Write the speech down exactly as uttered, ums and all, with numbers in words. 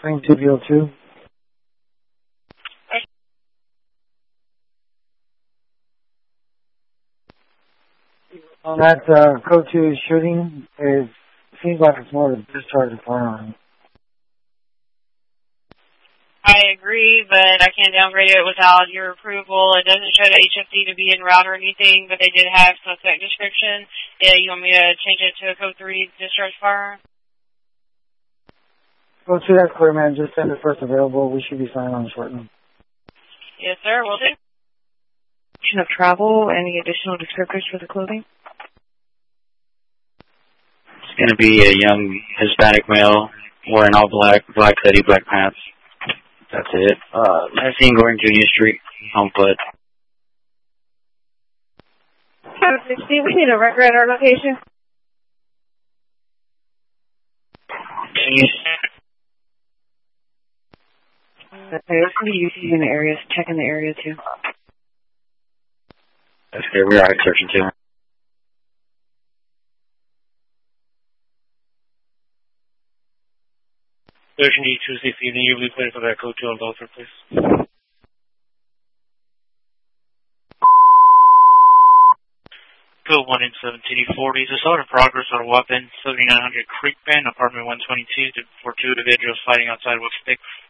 Train two V O two. On that uh, code two shooting, it seems like it's more of a discharge of firearm. I agree, but I can't downgrade it without your approval. It doesn't show the H F D to be en route or anything, but they did have suspect description. Yeah, you want me to change it to a code three discharge firearm? Code two, that's clear, man. Just send it first available. We should be signing on shortly. Yes, sir. Will do. Of travel, any additional descriptors for the clothing? It's going to be a young Hispanic male wearing all black, black hoodie, black pants. That's it. Uh, last seen going Junior Street, on foot. seven sixty, we need a record at our location. Okay, there's going to be U Cs in the areas. Check in the area, too. That's good. We are searching, too. Version D, Tuesday evening, you'll be playing for that code two on Belford, please. Code one in seventeen forty. Assault in progress on a weapon, seventy-nine hundred Creek Bend, apartment one twenty-two, for two individuals fighting outside with sticks.